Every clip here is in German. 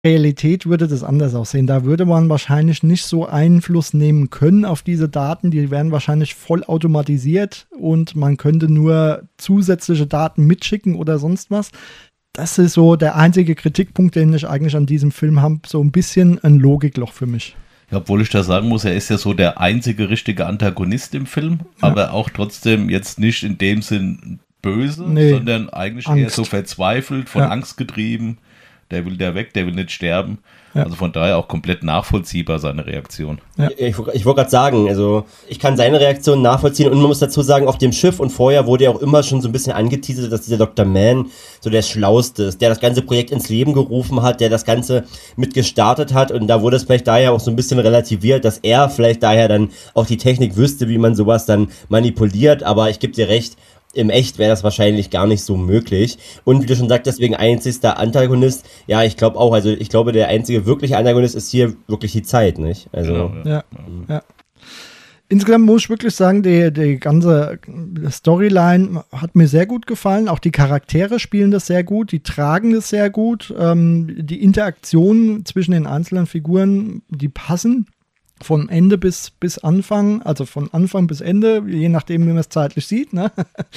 Realität würde das anders aussehen. Da würde man wahrscheinlich nicht so Einfluss nehmen können auf diese Daten. Die wären wahrscheinlich voll automatisiert und man könnte nur zusätzliche Daten mitschicken oder sonst was. Das ist so der einzige Kritikpunkt, den ich eigentlich an diesem Film habe. So ein bisschen ein Logikloch für mich. Ja, obwohl ich da sagen muss, er ist ja so der einzige richtige Antagonist im Film, aber auch trotzdem jetzt nicht in dem Sinn böse, sondern eigentlich eher so verzweifelt, von Angst getrieben. Der will da weg, der will nicht sterben. Ja. Also von daher auch komplett nachvollziehbar seine Reaktion. Ja. Ich wollte gerade sagen, also ich kann seine Reaktion nachvollziehen und man muss dazu sagen, auf dem Schiff und vorher wurde ja auch immer schon so ein bisschen angeteasert, dass dieser Dr. Mann so der Schlauste ist, der das ganze Projekt ins Leben gerufen hat, der das Ganze mit gestartet hat und da wurde es vielleicht daher auch so ein bisschen relativiert, dass er vielleicht daher dann auch die Technik wüsste, wie man sowas dann manipuliert, aber ich gebe dir recht, im Echt wäre das wahrscheinlich gar nicht so möglich. Und wie du schon sagst, deswegen einzigster Antagonist. Ja, ich glaube auch. Also ich glaube, der einzige wirkliche Antagonist ist hier wirklich die Zeit, nicht? Also ja. Insgesamt muss ich wirklich sagen, die ganze Storyline hat mir sehr gut gefallen. Auch die Charaktere spielen das sehr gut, die tragen das sehr gut. Die Interaktionen zwischen den einzelnen Figuren, die passen. Von Ende bis Anfang, also von Anfang bis Ende, je nachdem, wie man es zeitlich sieht, ne?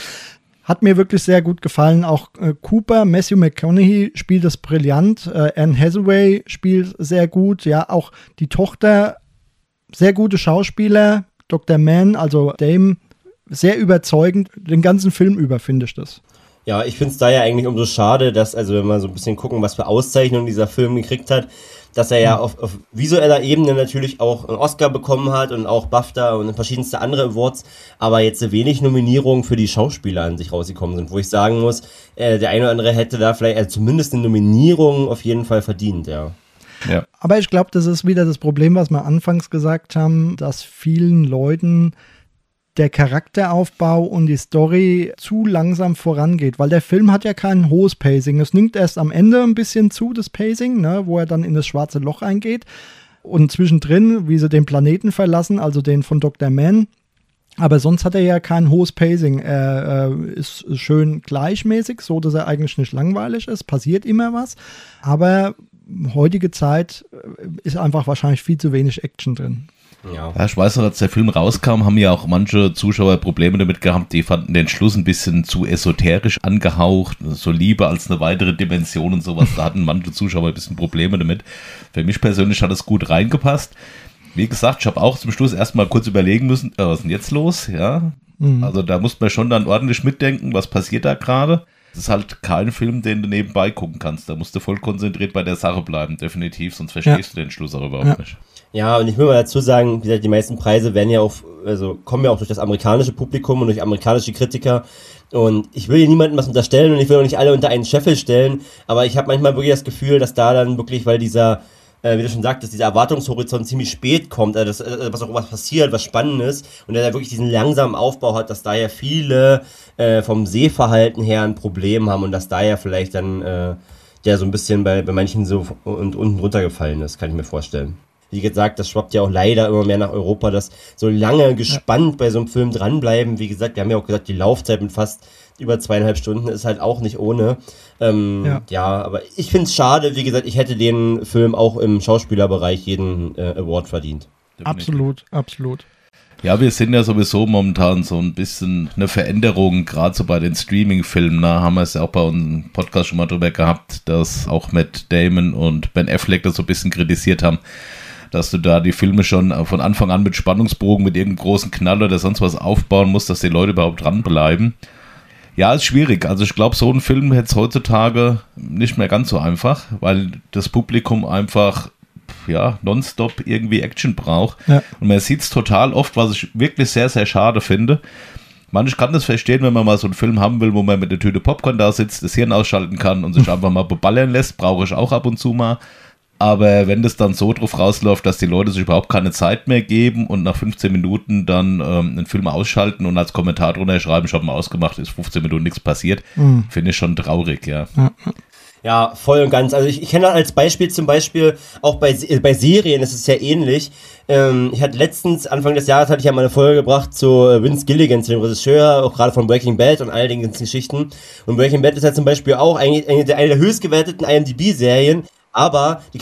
Hat mir wirklich sehr gut gefallen. Auch Cooper, Matthew McConaughey spielt das brillant. Anne Hathaway spielt sehr gut. Ja, auch die Tochter, sehr gute Schauspieler. Dr. Mann, also Dame, sehr überzeugend. Den ganzen Film über finde ich das. Ja, ich finde es da ja eigentlich umso schade, dass, also wenn wir so ein bisschen gucken, was für Auszeichnungen dieser Film gekriegt hat, dass er ja auf visueller Ebene natürlich auch einen Oscar bekommen hat und auch BAFTA und verschiedenste andere Awards, aber jetzt wenig Nominierungen für die Schauspieler an sich rausgekommen sind, wo ich sagen muss, der eine oder andere hätte da vielleicht also zumindest eine Nominierung auf jeden Fall verdient, ja. Aber ich glaube, das ist wieder das Problem, was wir anfangs gesagt haben, dass vielen Leuten der Charakteraufbau und die Story zu langsam vorangeht, weil der Film hat ja kein hohes Pacing. Es nimmt erst am Ende ein bisschen zu, das Pacing, ne, wo er dann in das schwarze Loch eingeht und zwischendrin, wie sie den Planeten verlassen, also den von Dr. Mann. Aber sonst hat er ja kein hohes Pacing. Er ist schön gleichmäßig, so dass er eigentlich nicht langweilig ist, passiert immer was, aber heutige Zeit ist einfach wahrscheinlich viel zu wenig Action drin. Ja, ich weiß noch, als der Film rauskam, haben ja auch manche Zuschauer Probleme damit gehabt, die fanden den Schluss ein bisschen zu esoterisch angehaucht, so Liebe als eine weitere Dimension und sowas, da hatten manche Zuschauer ein bisschen Probleme damit. Für mich persönlich hat es gut reingepasst. Wie gesagt, ich habe auch zum Schluss erstmal kurz überlegen müssen, was ist denn jetzt los? Ja, also da muss man schon dann ordentlich mitdenken, was passiert da gerade. Es ist halt kein Film, den du nebenbei gucken kannst, da musst du voll konzentriert bei der Sache bleiben, definitiv, sonst verstehst du den Schluss auch überhaupt nicht. Ja, und ich will mal dazu sagen, wie gesagt, die meisten Preise werden ja auch, also kommen ja auch durch das amerikanische Publikum und durch amerikanische Kritiker. Und ich will hier niemandem was unterstellen und ich will auch nicht alle unter einen Scheffel stellen, aber ich habe manchmal wirklich das Gefühl, dass da dann wirklich, weil dieser, wie du schon sagtest, dieser Erwartungshorizont ziemlich spät kommt, was auch was passiert, was Spannendes und der da wirklich diesen langsamen Aufbau hat, dass daher viele vom Sehverhalten her ein Problem haben und dass daher vielleicht dann der so ein bisschen bei manchen so und unten runtergefallen ist, kann ich mir vorstellen. Wie gesagt, das schwappt ja auch leider immer mehr nach Europa, dass so lange gespannt bei so einem Film dranbleiben. Wie gesagt, wir haben ja auch gesagt, die Laufzeit mit fast über 2,5 Stunden ist halt auch nicht ohne. Aber ich finde es schade. Wie gesagt, ich hätte den Film auch im Schauspielerbereich jeden Award verdient. Absolut, absolut. Ja, wir sind ja sowieso momentan so ein bisschen eine Veränderung, gerade so bei den Streaming-Filmen. Da haben wir es ja auch bei unserem Podcast schon mal drüber gehabt, dass auch Matt Damon und Ben Affleck das so ein bisschen kritisiert haben, dass du da die Filme schon von Anfang an mit Spannungsbogen, mit irgendeinem großen Knall oder sonst was aufbauen musst, dass die Leute überhaupt dranbleiben. Ja, ist schwierig. Also ich glaube, so ein Film hätte es heutzutage nicht mehr ganz so einfach, weil das Publikum einfach nonstop irgendwie Action braucht. Ja. Und man sieht es total oft, was ich wirklich sehr, sehr schade finde. Ich kann das verstehen, wenn man mal so einen Film haben will, wo man mit einer Tüte Popcorn da sitzt, das Hirn ausschalten kann und sich einfach mal beballern lässt, brauche ich auch ab und zu mal. Aber wenn das dann so drauf rausläuft, dass die Leute sich überhaupt keine Zeit mehr geben und nach 15 Minuten dann einen Film ausschalten und als Kommentar drunter schreiben, ich habe mal ausgemacht, ist 15 Minuten nichts passiert, finde ich schon traurig, ja. Ja, voll und ganz. Also ich kenne das als Beispiel zum Beispiel auch bei Serien ist es ja ähnlich. Ich hatte letztens, Anfang des Jahres hatte ich ja mal eine Folge gebracht zu Vince Gilligan, zu dem Regisseur, auch gerade von Breaking Bad und all den ganzen Geschichten. Und Breaking Bad ist ja zum Beispiel auch eine der höchst gewerteten IMDb-Serien, aber die